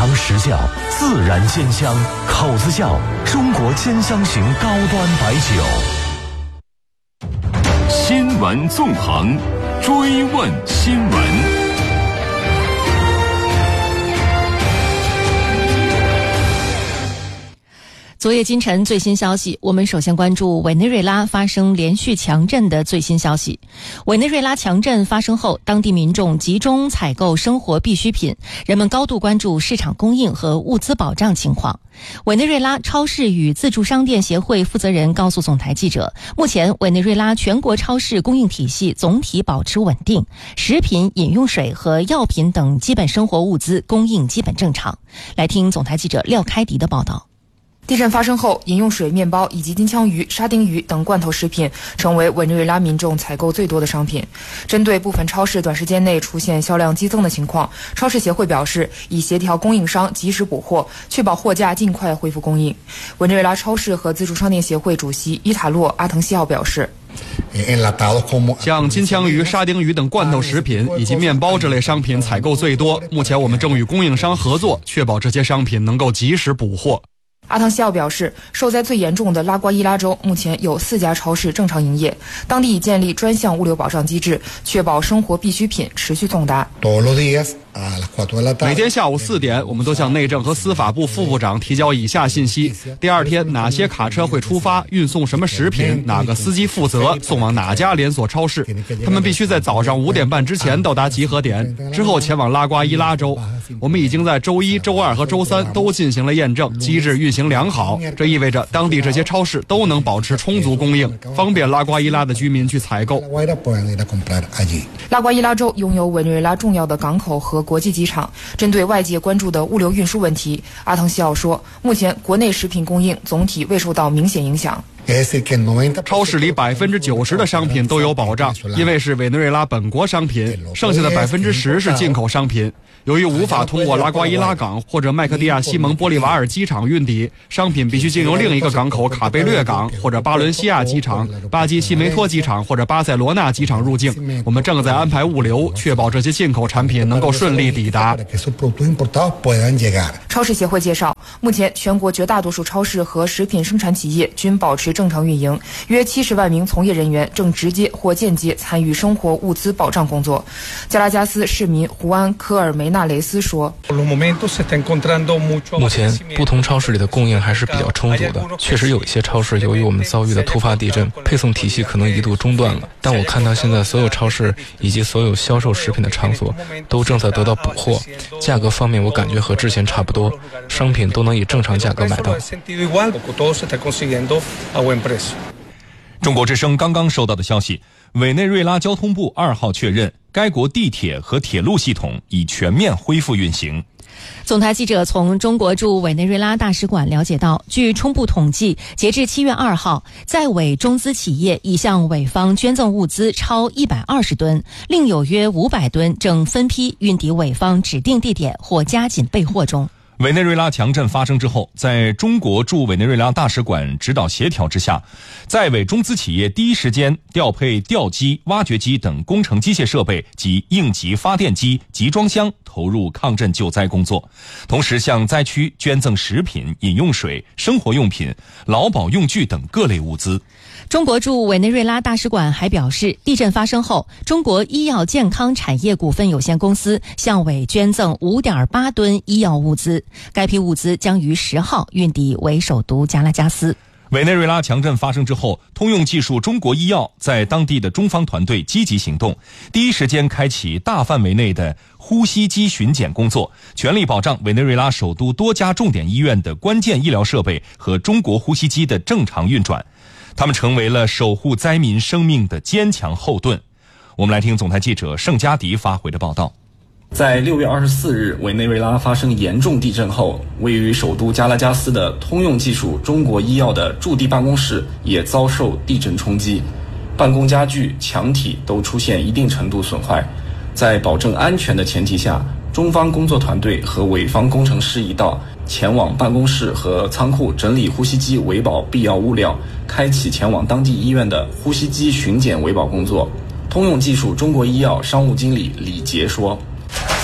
尝实效，自然鲜香，口子窖中国兼香型高端白酒。 新闻纵横，追问新闻。 昨夜今晨最新消息，我们首先关注委内瑞拉发生连续强震的最新消息。委内瑞拉强震发生后，当地民众集中采购生活必需品，人们高度关注市场供应和物资保障情况。委内瑞拉超市与自助商店协会负责人告诉总台记者，目前委内瑞拉全国超市供应体系总体保持稳定，食品、饮用水和药品等基本生活物资供应基本正常。来听总台记者廖开迪的报道。 地震发生后，饮用水、面包以及金枪鱼、沙丁鱼等罐头食品成为委内瑞拉民众采购最多的商品。针对部分超市短时间内出现销量激增的情况，超市协会表示已协调供应商及时补货，确保货架尽快恢复供应。委内瑞拉超市和自助商店协会主席伊塔洛·阿滕西奥表示， 像金枪鱼、沙丁鱼等罐头食品以及面包这类商品采购最多，目前我们正与供应商合作，确保这些商品能够及时补货。 阿滕西奥表示，受灾最严重的拉瓜伊拉州目前有4家超市正常营业，当地已建立专项物流保障机制，确保生活必需品持续送达。 每天下午4点，我们都向内政和司法部副部长提交以下信息：第二天哪些卡车会出发，运送什么食品，哪个司机负责，送往哪家连锁超市。他们必须在早上5点半之前到达集合点，之后前往拉瓜伊拉州。我们已经在周1、周2和周3都进行了验证，机制运行良好，这意味着当地这些超市都能保持充足供应，方便拉瓜伊拉的居民去采购。 拉瓜伊拉州拥有委内瑞拉重要的港口和国际机场。针对外界关注的物流运输问题，阿滕西奥说，目前国内食品供应总体未受到明显影响。 超市里90%的商品都有保障，因为是委内瑞拉本国商品，剩下的10%是进口商品。由于无法通过拉瓜伊拉港或者麦克蒂亚西蒙玻利瓦尔机场运抵，商品必须经由另一个港口卡贝略港或者巴伦西亚机场、巴基西梅托机场或者巴塞罗那机场入境。我们正在安排物流，确保这些进口产品能够顺利抵达。 超市协会介绍，目前全国绝大多数超市和食品生产企业均保持正常运营，约70万名从业人员正直接或间接参与生活物资保障工作。加拉加斯市民胡安·科尔梅纳雷斯说， 目前不同超市里的供应还是比较充足的，确实有一些超市由于我们遭遇的突发地震，配送体系可能一度中断了，但我看到现在所有超市以及所有销售食品的场所都正在得到补货，价格方面我感觉和之前差不多，商品都能以正常价格买到。 中国之声刚刚收到的消息，委内瑞拉交通部2号确认，该国地铁和铁路系统已全面恢复运行。 总台记者从中国驻委内瑞拉大使馆了解到，据初步统计，截至7月2号，在委中资企业已向委方捐赠物资超120吨，另有约500吨正分批运抵委方指定地点或加紧备货中。 委内瑞拉强震发生之后，在中国驻委内瑞拉大使馆指导协调之下，在委中资企业第一时间调配吊机、挖掘机等工程机械设备及应急发电机、集装箱，投入抗震救灾工作，同时向灾区捐赠食品、饮用水、生活用品、劳保用具等各类物资。 中国驻委内瑞拉大使馆还表示，地震发生后，中国医药健康产业股份有限公司向委捐赠5.8吨医药物资，该批物资将于10号运抵委首都加拉加斯。 委内瑞拉强震发生之后，通用技术中国医药在当地的中方团队积极行动，第一时间开启大范围内的呼吸机巡检工作，全力保障委内瑞拉首都多家重点医院的关键医疗设备和中国呼吸机的正常运转。他们成为了守护灾民生命的坚强后盾。我们来听总台记者盛佳迪发回的报道。 在6月24日，委内瑞拉发生严重地震后，位于首都加拉加斯的通用技术中国医药的驻地办公室也遭受地震冲击，办公家具、墙体都出现一定程度损坏。在保证安全的前提下，中方工作团队和委方工程师一道前往办公室和仓库整理呼吸机维保必要物料，开启前往当地医院的呼吸机巡检维保工作。通用技术中国医药商务经理李杰说，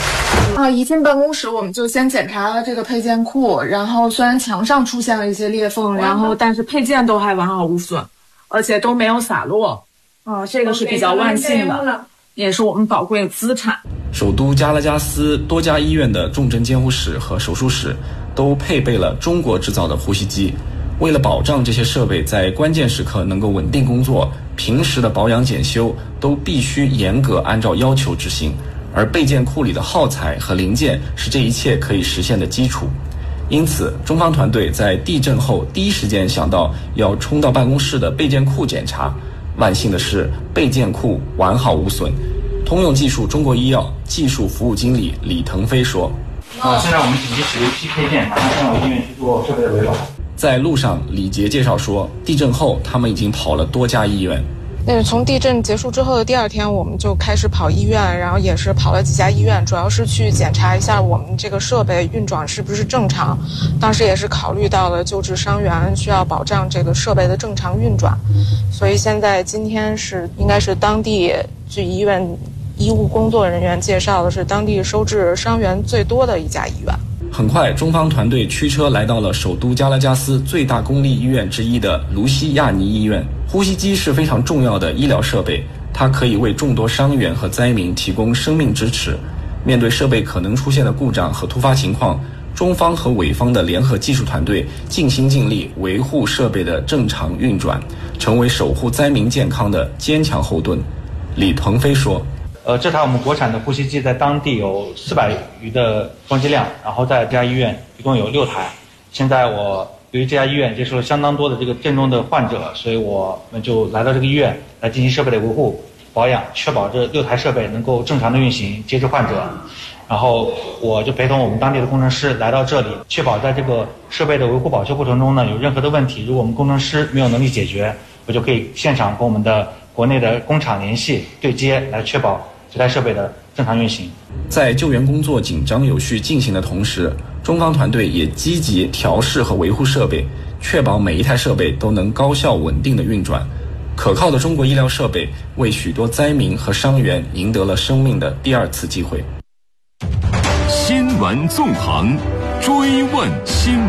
一进办公室我们就先检查了这个配件库，然后虽然墙上出现了一些裂缝，但是配件都还完好无损，而且都没有洒落。这个是比较万幸的，也是我们宝贵的资产。 首都加拉加斯多家医院的重症监护室和手术室都配备了中国制造的呼吸机。为了保障这些设备在关键时刻能够稳定工作，平时的保养检修都必须严格按照要求执行。而备件库里的耗材和零件是这一切可以实现的基础，因此中方团队在地震后第一时间想到要冲到办公室的备件库检查。万幸的是，备件库完好无损。通用技术中国医药技术服务经理李腾飞说：“ 现在我们紧急使用批配件，马上前往医院去做设备的维保。” 在路上，李杰介绍说，地震后他们已经跑了多家医院。 从地震结束之后的第2天，我们就开始跑医院，然后也是跑了几家医院，主要是去检查一下我们这个设备运转是不是正常。当时也是考虑到了救治伤员，需要保障这个设备的正常运转，所以今天应该是当地据医院医务工作人员介绍的，是当地收治伤员最多的一家医院。 很快，中方团队驱车来到了首都加拉加斯最大公立医院之一的卢西亚尼医院。呼吸机是非常重要的医疗设备，它可以为众多伤员和灾民提供生命支持。面对设备可能出现的故障和突发情况，中方和伪方的联合技术团队尽心尽力维护设备的正常运转，成为守护灾民健康的坚强后盾。李腾飞说：“ 这台我们国产的呼吸机在当地有400余的装机量，然后在这家医院一共有6台。现在我由于这家医院接受了相当多的这个震中的患者，所以我们就来到这个医院来进行设备的维护保养，确保这6台设备能够正常的运行，接治患者。然后我就陪同我们当地的工程师来到这里，确保在这个设备的维护保修过程中呢，有任何的问题，如果我们工程师没有能力解决，我就可以现场跟我们的国内的工厂联系对接，来确保这台设备的正常运行。 在救援工作紧张有序进行的同时，中方团队也积极调试和维护设备，确保每一台设备都能高效稳定的运转。可靠的中国医疗设备为许多灾民和伤员赢得了生命的第2次机会。 新闻纵横，追问新闻。